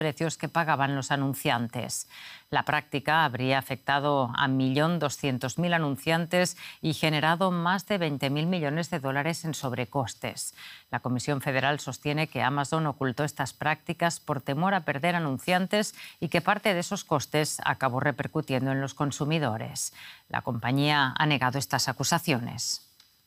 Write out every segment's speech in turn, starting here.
precios que pagaban los anunciantes. La práctica habría afectado a 1.200.000 anunciantes y generado más de 20.000 millones de dólares en sobrecostes. La Comisión Federal sostiene que Amazon ocultó estas prácticas por temor a perder anunciantes y que parte de esos costes acabó repercutiendo en los consumidores. La compañía ha negado estas acusaciones.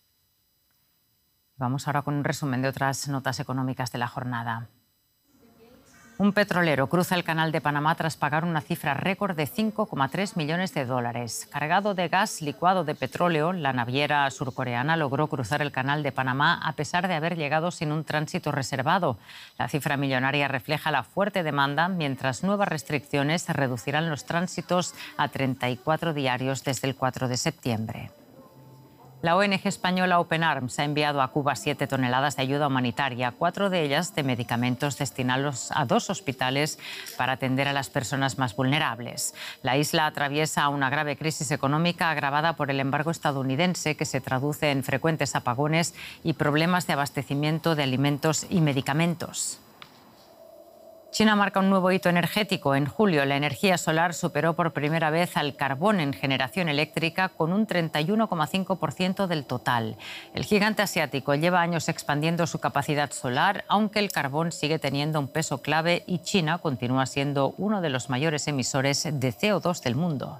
Vamos ahora con un resumen de otras notas económicas de la jornada. Un petrolero cruza el Canal de Panamá tras pagar una cifra récord de 5,3 millones de dólares. Cargado de gas licuado de petróleo, la naviera surcoreana logró cruzar el Canal de Panamá a pesar de haber llegado sin un tránsito reservado. La cifra millonaria refleja la fuerte demanda, mientras nuevas restricciones reducirán los tránsitos a 34 diarios desde el 4 de septiembre. La ONG española Open Arms ha enviado a Cuba 7 toneladas de ayuda humanitaria, 4 de ellas de medicamentos destinados a 2 hospitales para atender a las personas más vulnerables. La isla atraviesa una grave crisis económica agravada por el embargo estadounidense, que se traduce en frecuentes apagones y problemas de abastecimiento de alimentos y medicamentos. China marca un nuevo hito energético. En julio, la energía solar superó por primera vez al carbón en generación eléctrica con un 31,5% del total. El gigante asiático lleva años expandiendo su capacidad solar, aunque el carbón sigue teniendo un peso clave y China continúa siendo uno de los mayores emisores de CO2 del mundo.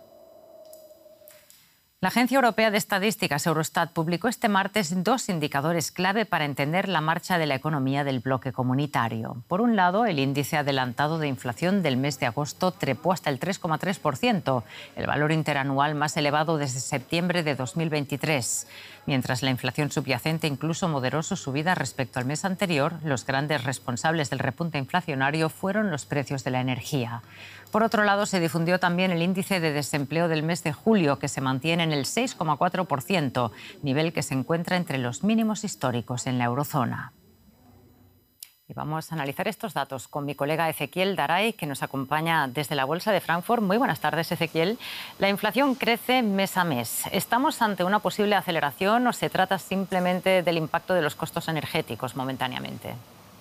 La Agencia Europea de Estadísticas, Eurostat, publicó este martes 2 indicadores clave para entender la marcha de la economía del bloque comunitario. Por un lado, el índice adelantado de inflación del mes de agosto trepó hasta el 3,3%, el valor interanual más elevado desde septiembre de 2023. Mientras la inflación subyacente incluso moderó su subida respecto al mes anterior, los grandes responsables del repunte inflacionario fueron los precios de la energía. Por otro lado, se difundió también el índice de desempleo del mes de julio, que se mantiene en el 6,4%, nivel que se encuentra entre los mínimos históricos en la eurozona. Y vamos a analizar estos datos con mi colega Ezequiel Daray, que nos acompaña desde la Bolsa de Frankfurt. Muy buenas tardes, Ezequiel. La inflación crece mes a mes. ¿Estamos ante una posible aceleración o se trata simplemente del impacto de los costos energéticos momentáneamente?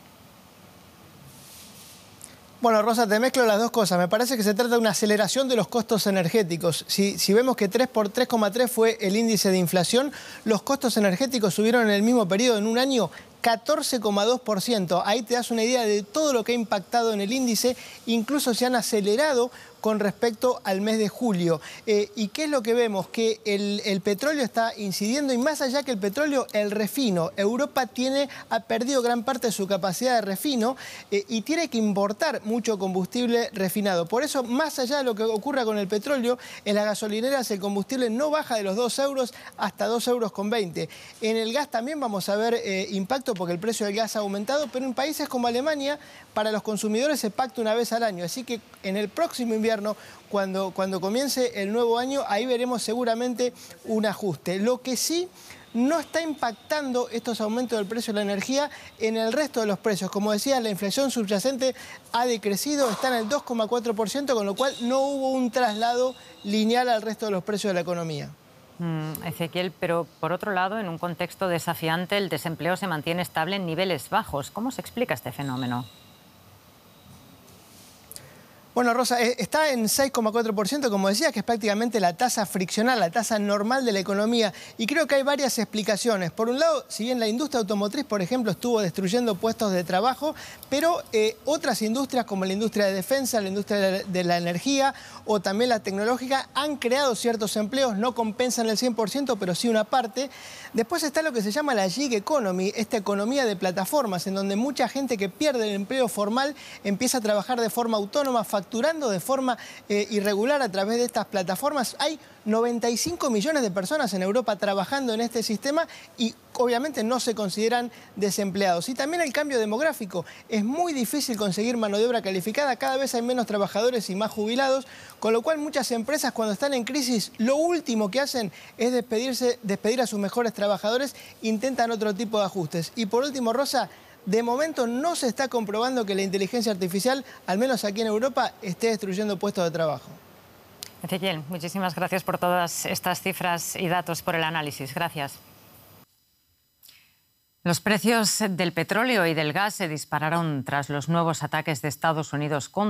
Bueno, Rosa, te mezclo las dos cosas. Me parece que se trata de una aceleración de los costos energéticos. Si vemos que 3,3 fue el índice de inflación, los costos energéticos subieron en el mismo periodo, en un año, 14,2%. Ahí te das una idea de todo lo que ha impactado en el índice. Incluso se han acelerado con respecto al mes de julio. ¿Y qué es lo que vemos? Que el petróleo está incidiendo, y más allá que el petróleo, el refino. Europa ha perdido gran parte de su capacidad de refino y tiene que importar mucho combustible refinado. Por eso, más allá de lo que ocurra con el petróleo, en las gasolineras el combustible no baja de los 2 euros hasta 2,20 euros. En el gas también vamos a ver impacto porque el precio del gas ha aumentado, pero en países como Alemania, para los consumidores se pacta una vez al año. Así que en el próximo invierno, cuando comience el nuevo año, ahí veremos seguramente un ajuste. Lo que sí no está impactando estos aumentos del precio de la energía en el resto de los precios. Como decía, la inflación subyacente ha decrecido, está en el 2,4%, con lo cual no hubo un traslado lineal al resto de los precios de la economía. Ezequiel, pero por otro lado, en un contexto desafiante, el desempleo se mantiene estable en niveles bajos. ¿Cómo se explica este fenómeno? Bueno, Rosa, está en 6,4%, como decía, que es prácticamente la tasa friccional, la tasa normal de la economía. Y creo que hay varias explicaciones. Por un lado, si bien la industria automotriz, por ejemplo, estuvo destruyendo puestos de trabajo, pero otras industrias como la industria de defensa, la industria de la energía o también la tecnológica han creado ciertos empleos, no compensan el 100%, pero sí una parte. Después está lo que se llama la gig economy, esta economía de plataformas, en donde mucha gente que pierde el empleo formal empieza a trabajar de forma autónoma, facturando de forma irregular a través de estas plataformas. Hay 95 millones de personas en Europa trabajando en este sistema y obviamente no se consideran desempleados. Y también el cambio demográfico. Es muy difícil conseguir mano de obra calificada, cada vez hay menos trabajadores y más jubilados, con lo cual muchas empresas cuando están en crisis lo último que hacen es despedir a sus mejores trabajadores, intentan otro tipo de ajustes. Y por último, Rosa, de momento no se está comprobando que la inteligencia artificial, al menos aquí en Europa, esté destruyendo puestos de trabajo. Ezequiel, muchísimas gracias por todas estas cifras y datos, por el análisis. Gracias. Los precios del petróleo y del gas se dispararon tras los nuevos ataques de Estados Unidos contra